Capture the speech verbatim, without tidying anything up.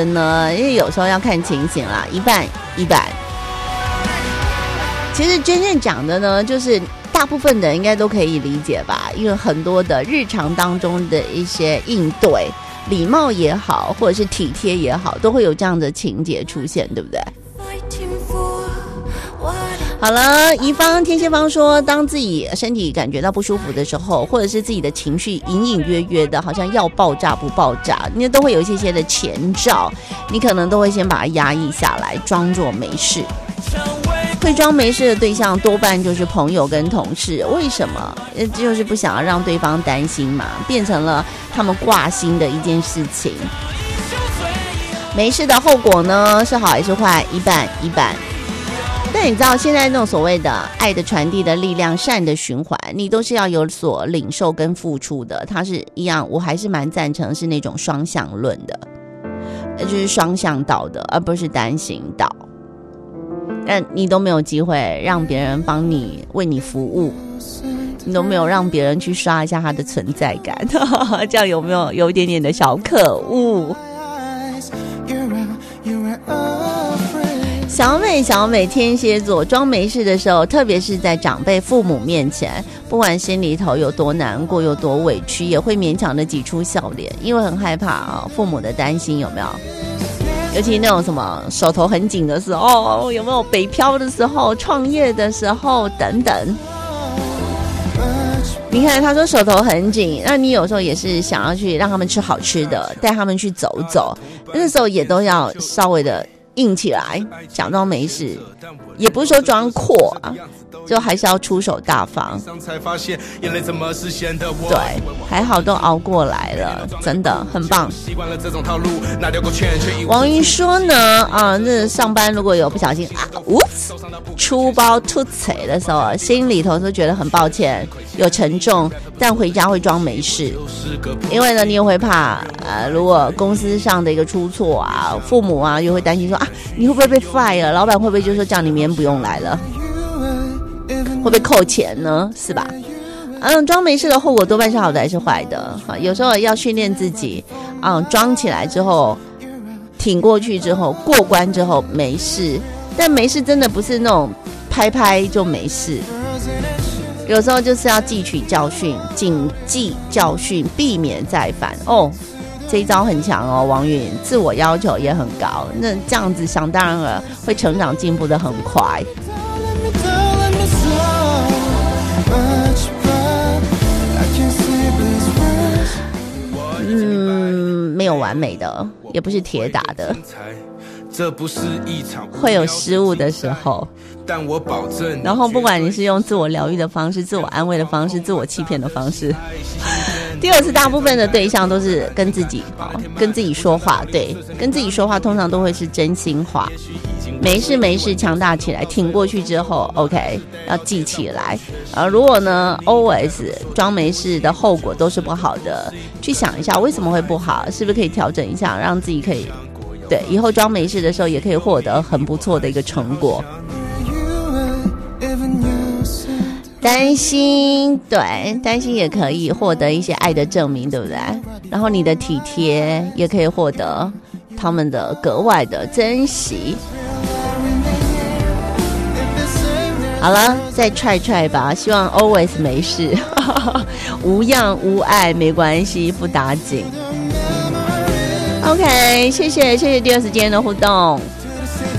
呢，因为有时候要看情形啦，一半一半。其实真正讲的呢，就是大部分的人应该都可以理解吧，因为很多的日常当中的一些应对，礼貌也好，或者是体贴也好，都会有这样的情节出现，对不对？好了，宜芳天蝎方说，当自己身体感觉到不舒服的时候，或者是自己的情绪隐隐约约的好像要爆炸不爆炸，你都会有一些些的前兆，你可能都会先把它压抑下来，装作没事。会装没事的对象多半就是朋友跟同事，为什么？就是不想要让对方担心嘛，变成了他们挂心的一件事情。没事的后果呢，是好还是坏？一半一半。但你知道现在那种所谓的爱的传递的力量，善的循环，你都是要有所领受跟付出的，它是一样，我还是蛮赞成是那种双向论的，就是双向道的，而不是单行道。但你都没有机会让别人帮你为你服务，你都没有让别人去刷一下他的存在感这样有没有有一点点的小可恶？小美小美天蝎座装没事的时候，特别是在长辈父母面前，不管心里头有多难过有多委屈，也会勉强的挤出笑脸，因为很害怕啊父母的担心，有没有？尤其那种什么手头很紧的时候，有没有北漂的时候，创业的时候等等。你看他说手头很紧，那你有时候也是想要去让他们吃好吃的，带他们去走走，那时候也都要稍微的硬起来，假装没事，也不是说装阔啊，就还是要出手大方。对，还好都熬过来了，真的很棒。王云说呢，啊，那上班如果有不小心啊，oops，出包吐嘴的时候，心里头都觉得很抱歉，有沉重，但回家会装没事，因为呢，你也会怕，呃，如果公司上的一个出错啊，父母啊又会担心说啊，你会不会被 fire？ 老板会不会就说叫你明天不用来了？会不会扣钱呢？是吧？嗯，装没事的后果多半是好的还是坏的？有时候要训练自己，嗯，装起来之后，挺过去之后，过关之后没事。但没事真的不是那种拍拍就没事，有时候就是要汲取教训，谨记教训，避免再犯。哦，这一招很强哦，王允，自我要求也很高，那这样子想当然了，会成长进步的很快。嗯，没有完美的，也不是铁打的，会有失误的时候，但我保证。然后不管你是用自我疗愈的方式、自我安慰的方式、自我欺骗的方式，第二次大部分的对象都是跟自己、哦、跟自己说话，对，跟自己说话通常都会是真心话。没事没事，强大起来，挺过去之后 OK 要记起来。呃，如果呢 always 装没事的后果都是不好的，去想一下为什么会不好，是不是可以调整一下，让自己可以对以后装没事的时候也可以获得很不错的一个成果。担心，对，担心也可以获得一些爱的证明，对不对？然后你的体贴也可以获得他们的格外的珍惜。好了，再踹踹吧，希望 always 没事无恙无碍没关系，不打紧。OK， 谢谢谢谢第二时间的互动。